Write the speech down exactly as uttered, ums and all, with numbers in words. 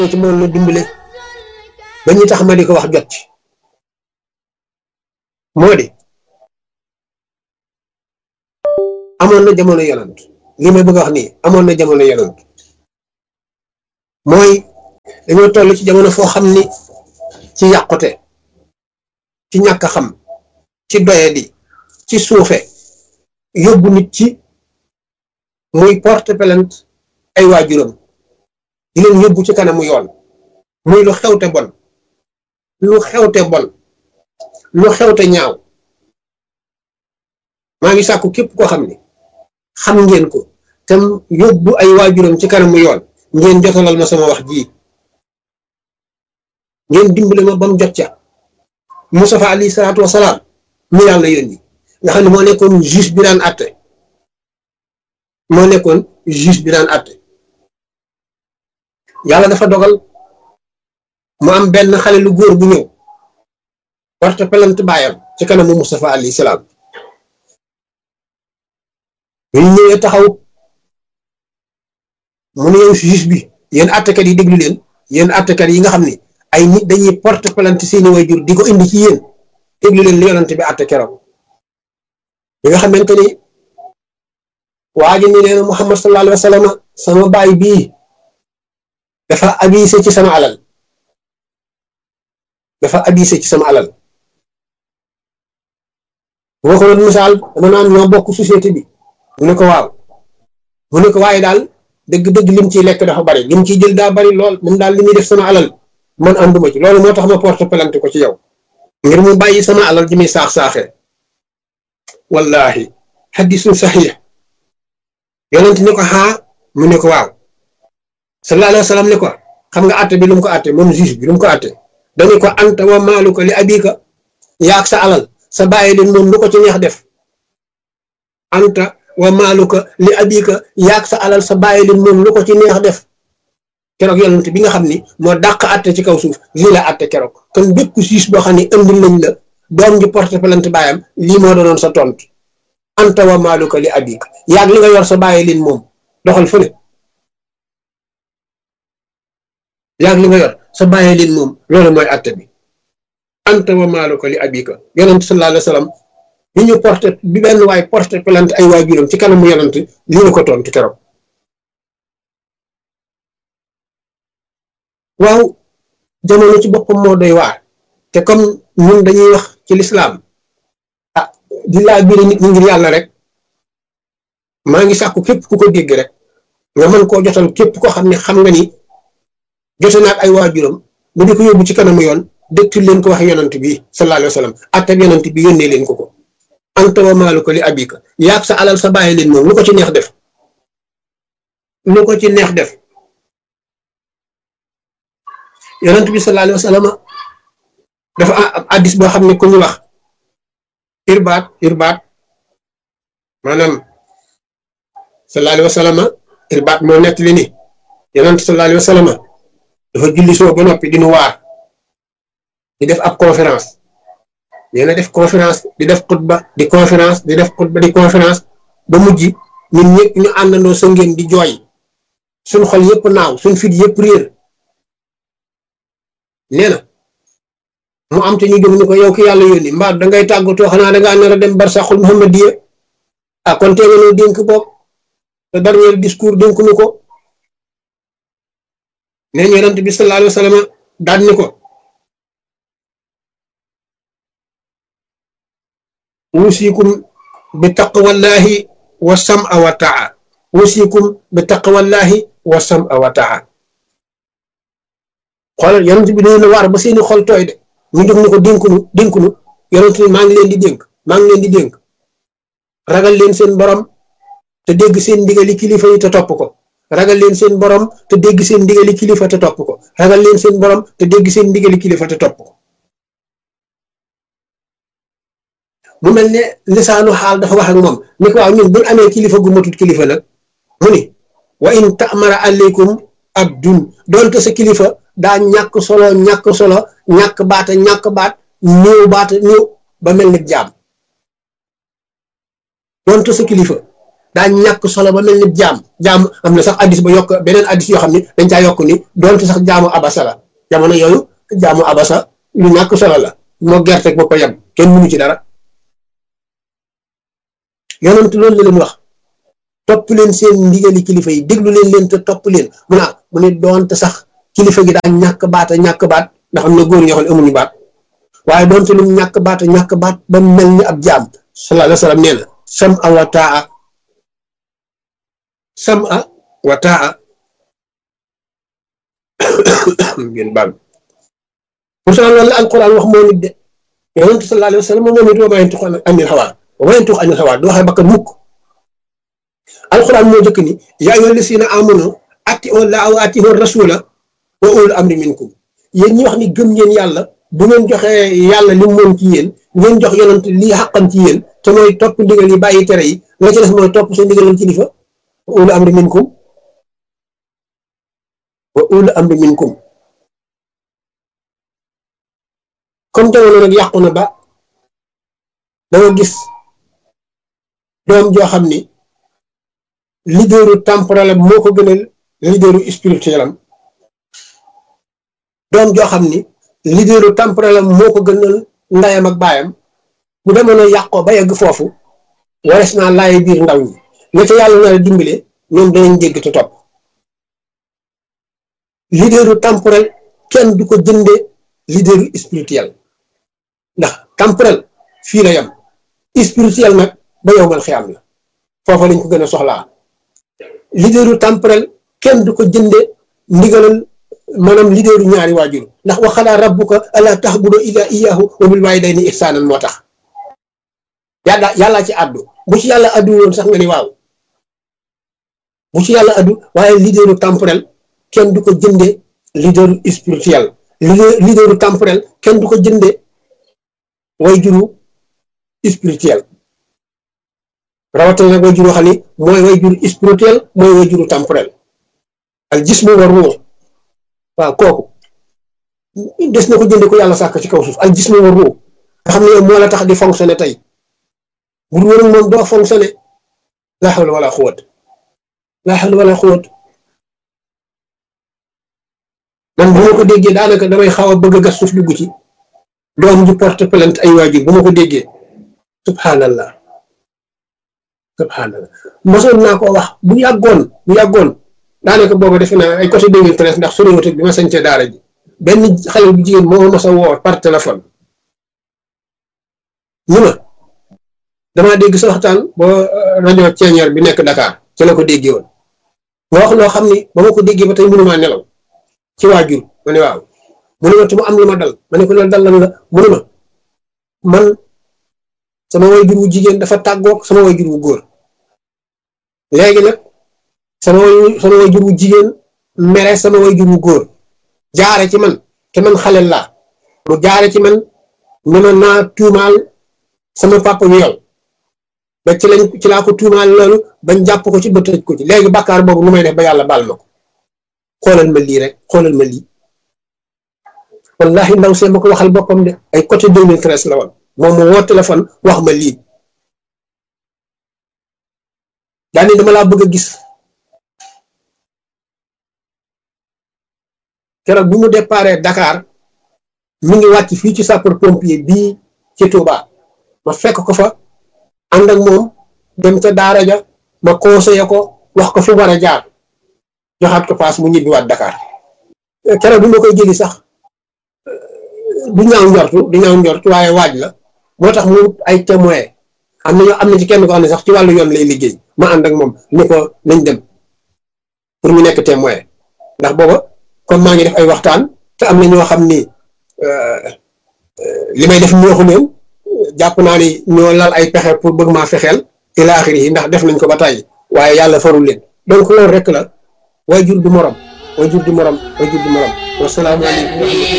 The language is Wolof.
ci moom ma dimbale ba ñu tax ma di ko wax jot ci moo di amoon na jamono yonant li may bëgg a wax nii amoon na jamono yonant mooy dañoo toll ci jamono foo xam ni ci yàqute ci ñàkk a xam ci doyadi ci suufe yóbbu nit ci muy porte plainte ay waajuram di leen yóbbu ci kanamu yoon muy lu xewte bon lu xewte bon lu xewte ñaaw maa ngi sàkku képp koo xam ni xam ngeen ko te yóbbu ay waajuram ci kanamu yoon ngeen jotalal ma sama wax ji ngeen dimbale ma ba mu jot ca Mustafa alayhi salaatu wasalaam mu yàlla yónni nga xam ne moo nekkoon juge bi daan àtte moo nekkoon juge bi daan àtte yàlla dafa dogal mu am benn xale lu góor bu ñëw porte plainte baayam ci kanamu Mustafa alayhi salaam ñu ñëwee taxaw mu ne yow juge bi yéen àttekat yi déglu leen yéen àttekat yi nga xam ne ay nit dañuy porte plainte seeni waajur di ko indi ci yéen déglu leen li yonante bi àtte keroog bi nga xamante ni waa ji ni nee na Muhammad sallallahu alayhi wa sallam sama baay bii dafa abisé ci sama alal dafa abisé ci sama alal boo ko doon misaal dama naan ñoo bokk société bi mu ne ko waaw mu ne ko waaye daal dëgg-dëgg lim ciy lekk dafa bari lim ciy jël daa bari lool moom daal li muy def sama alal man ànduma ci loolu moo tax ma porte plainte ko ci yow ngir mu bàyyi sama alal ji muy saax-saaxee wallahi hadisun sahih yonent ne ko xaa mu ne ko waaw sallallahu alayhi wa sallam ne ko xam nga àtte bi lu mu ko àtte moom juge bi lu mu ko àtte dañu ko anta wa maaluka li abika yaag sa alal sa bàyyi leen moom lu ko ci neex def anta wa maaluka li abika yaag sa alal sa bàyyi leen moom lu ko ci neex def keroog yonent bi nga xam ni moo dàq àtte ci kaw suuf lii la àtte keroog kon bépp juge boo xam ne indi nañ la doom ji porte plainte baayam lii moo doonoon sa tontu anta wa maaluka li abika yaag li nga yor sa bàyyi leen moom doxal fële yaag li nga yor sa bàyyi leen moom loolu mooy àtte bi anta wa maaluka li abika yonent sallallahu alayhi wa sallam bi ñu porte bi benn waay porte plainte ay waajuram ci kanamu yonent lii la ko tontu keroog waaw jamono ci boppam moo doy waar te comme ñun dañuy wax ci lislaam ah di laa biir nit ñi ngir yàlla rek maa ngi sàkku képp ku ko dégg rek nga mën koo jotal képp koo xam ne xam nga ni jote naag ay waajuram bu di ko yóbbu ci kanamu yoon dëktul leen ko wax yonant bi sallallahu alayhi wa sallam attab yonant bi yónnee leen ko ko anta wa maaluka li abika yaag sa alal sa bàyyi leen moom lu ko ci neex def lu ko ci neex def yonent bi sallallahu alayhi wa sallam dafa am addis boo xam ne ku ñu wax irbaat irbaat maanaam sallallahu alayhi wa sallam irbaat moo nekk li ni yonent sallallahu alayhi wa sallam dafa julli soo ba noppi dinu waar di def ab conférence nee na def conférence di def xutba di conférence di def xutba di conférence ba mujj ñun ñëpp ñu àndandoo sa ngeen di jooy suñ xol yëpp naaw suñ fit yëpp réer nee na mu am te ñu jóg ni ko yow ki yàlla yónni mbaa dangay tàggatoo xanaa dangaa nar a dem barsaxul muhammadiya ah kon tee nga noo dénk boog te dernier discours dénk nu ko nee na yonent bi sallallahu alayhi wa sallam daan ni ko wusikum bi taqwallahi wa sam'a wa ta'a wusikum bi taqwallahi wa sam'a wa ta'a xoolal yonent bi dañu la waar ba seeni xol tooy de ñu jóg ni ko dénkunu dénkunu yonent bi maa ngi leen di dénk maa ngi leen di dénk ragal leen seen borom te dégg seen ndigali kilifa yi te topp ko ragal leen seen borom te dégg seen ndigali kilifa te topp ko ragal leen seen borom te dégg seen ndigali kilifa te topp ko mu mel ne lisaanu xaal dafa wax ak moom ni ko waaw ñun buñ amee kilifa gu matut kilifa nag mu ni wa in ta'mara alaykum abdun doonte sa kilifa daa ñàkk solo ñàkk solo ñàkk baata ñàkk baat néew baata néew ba mel ni jaam doonte sa kilifa daa ñàkk solo ba mel ni jaam jaam am na sax addis ba yokk beneen addis yoo xam ne dañ caa yokk ni doonte sax jaamu abasa la jamono yooyu jaamu abasa lu ñàkk solo la moo gerte ba ko yem kenn mënu ci dara yonent loolu la leen wax topp leen seen ndigali kilifa yi déglu leen leen te topp leen mu ne mu ne doonte sax kilifa gi daa ñàkk baat a ñàkk baat ndax am na góor ñoo xam ne amuñu baat waaye doonte lu ñàkk baat a ñàkk baat ba mel ni ab jaam sallallahu alayhi wa sallam nee na sam a wa taa sam a wa taa ngeen baal pourtant loolu la alquran wax moo nit de yonent sallallahu alayhi wa sallam moo nit wa ma yantiqu anil hawaa wa ma yantiqu anil hawaa du waxee bakkan mukk alquran moo jëkk ni yaa ayyuhal lazina amanu atii'u llaaha wa atii'u rasuula wa ulul amri minkum yéen ñi wax ni gëm ngeen yàlla bu ngeen joxee yàlla li moom ci yéen ngeen jox yonent lii xàqam ci yéen te mooy topp ndigal yi bàyyi tere yi la ci def mooy topp seen ndigalal kilifa wa ulul amri minkum wa ulul amri minkum comme jamono nag yàqu na ba danga gis doom joo xam ni leaderu temporel am moo ko gënal leaderu spirituel am doom joo xam ni leaderu temporel am moo ko gënal ndayam ak baayam bu demoon yàqoo ba yegg foofu wares naa laay biir ndaw ñi la ca yàlla na la dimbale ñoom danañ dégg te topp leaderu temporel kenn du ko jënde leaderu spirituel ndax temporel fii la yam spirituel nag ba yowmal xiyaam la foofa lañ ko gën a soxlaa leaderu temporel kenn du ko jënde ndigalal maanaam leaderu ñaari waajur ndax wa qadaa rabbuka allaa ta'budu illaa iyyaahu wa bil waalidayni ihsaanan moo tax yàlla yàllaa ci àddu bu ci yàlla àddu woon sax nga ni waaw bu ci yàlla àddu waaye leaderu temporel kenn du ko jënde leaderu spirituel leaderu temporel kenn du ko jënde waajuru spirituel rawatina nag waajuru xam ni mooy waajuru spirituel mooy waajuru temporel al jismu wa ruux waaw kooku des na ko jënde ko yàlla sàkk ci kaw suuf al jismu wa ruux nga xam ne yow moo la tax di fonctionner tey bu dul woon moom doo fonctionner laa hawla wala quwwat laa hawla wala quwwat man bu ma ko déggee daanaka damay xaw a bëgg a gas suuf dugg ci doom ji porte plainte ay waajur bu ma ko déggee subhanallah subhanallah mosoon naa ko wax bu yàggoon bu yàggoon daanaka booba defe naa ay côté deux mille treize ndax su réewut bi ma sañcee daara ji benn xale bu jigéen moo ma mos a woo par téléphone ñu ma damaa dégg sa waxtaan boo rajo ceeñeer bi nekk Dakar ci la ko déggee woon nga wax loo xam ni ba ma ko déggee ba tey mënumaa nelaw ci waajur ma ne waaw mu ne ma te mu am lu ma dal ma ne ko loolu dal lan la mu ne ma man sama waajur wu jigéen dafa tàggoog sama waajur wu góor léegi nag sama way sama waajur wu jigéen mere sama waajur wu góor jaare ci man te man xale laa mu jaare ci man ne ma naa tuumaal sama papa wi yow ba ci lañ ci laa ko tuumaal loolu bañ jàpp ko ci ba tëj ko ci léegi bàkkaar boobu nu may def ba yàlla baal ma ko xoolal ma lii rek xoolal ma lii wallahi ndaw see ma ko waxal boppam de ay côté deux mille treize la woon moom mu woo téléphone wax ma lii daani dama laa bëgg a gis keroog bu mu déparé Dakar mi ngi wàcc fii ci sapeur pompier bii ci Touba ma fekk ko fa ànd ak moom dem ca daara ja ma conseillé ko wax ko fi war a jaar joxaat ko paas mu ñibbiwaat Dakar keroog bi ma koy jëli sax du ñaaw njortu du ñaaw njortu waaye waaj la moo tax mu ay témoin am na ñoo am na ci kenn ko xam ne sax ci wàllu yoon lay liggéey ma ànd ak moom ni ko nañ dem pour mu nekk témoin ndax booba comme maa ngi def ay waxtaan te am na ñoo xam ni li may def neexu leen jàpp naa ni ñoo lal ay pexe pour bëgg maa fexeel ila axiri yi ndax def nañ ko ba tàyyi waaye yàlla farul leen donc loolu rek la waajur du morom waajur du morom waajur du morom wasalaamaaleykum